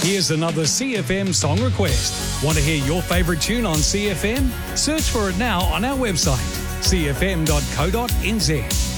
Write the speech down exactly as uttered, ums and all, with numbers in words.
Here's another C F M song request. Want to hear your favourite tune on C F M? Search for it now on our website, c f m dot co dot n z.